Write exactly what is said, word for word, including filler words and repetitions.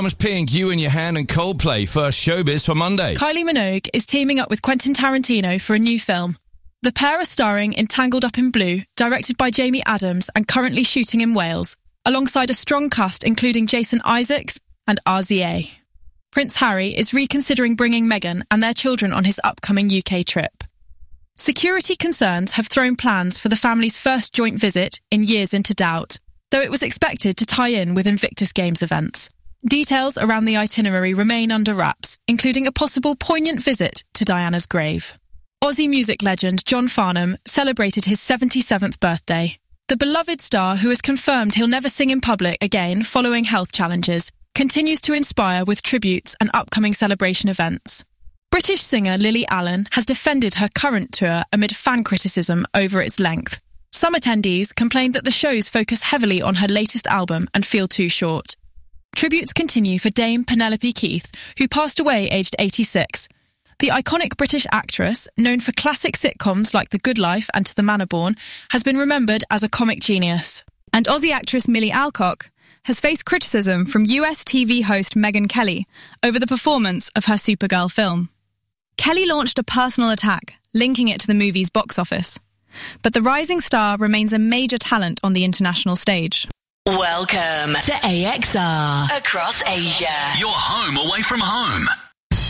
Thomas Pink, You in Your Hand and Coldplay, first showbiz for Monday. Kylie Minogue is teaming up with Quentin Tarantino for a new film. The pair are starring in Tangled Up in Blue, directed by Jamie Adams and currently shooting in Wales, alongside a strong cast including Jason Isaacs and R Z A. Prince Harry is reconsidering bringing Meghan and their children on his upcoming U K trip. Security concerns have thrown plans for the family's first joint visit in years into doubt, though it was expected to tie in with Invictus Games events. Details around the itinerary remain under wraps, including a possible poignant visit to Diana's grave. Aussie music legend John Farnham celebrated his seventy-seventh birthday. The beloved star, who has confirmed he'll never sing in public again following health challenges, continues to inspire with tributes and upcoming celebration events. British singer Lily Allen has defended her current tour amid fan criticism over its length. Some attendees complained that the shows focus heavily on her latest album and feel too short. Tributes continue for Dame Penelope Keith, who passed away aged eighty-six. The iconic British actress, known for classic sitcoms like The Good Life and To the Manor Born, has been remembered as a comic genius. And Aussie actress Millie Alcock has faced criticism from U S T V host Megyn Kelly over the performance of her Supergirl film. Kelly launched a personal attack, linking it to the movie's box office. But the rising star remains a major talent on the international stage. Welcome to A X R Across Asia. Your home away from home.